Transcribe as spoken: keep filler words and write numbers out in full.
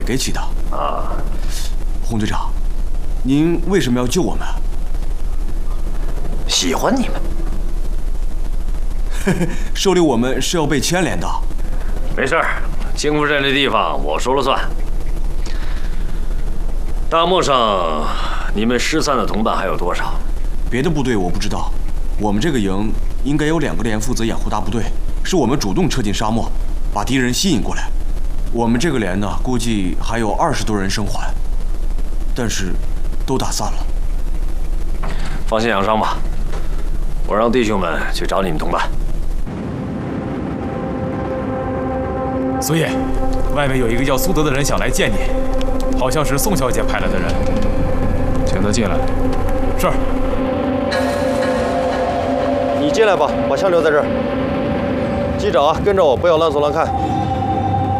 给起的。 啊， 洪队长，您为什么要救我们？ 喜欢你们。 收留我们是要被牵连的。 没事儿，京福镇这地方我说了算。大漠上，你们失散的同伴还有多少？ 别的部队我不知道，我们这个营应该有两个连负责掩护大部队，是我们主动撤进沙漠，把敌人吸引过来。我们这个连呢，估计还有二十多人生还，但是都打散了。 放心养伤吧，我让弟兄们去找你们同伴。 苏叶，外面有一个叫苏德的人想来见你，好像是宋小姐派来的人，请他进来。是。 你进来吧，把枪留在这儿。机长啊，跟着我，不要乱走乱看。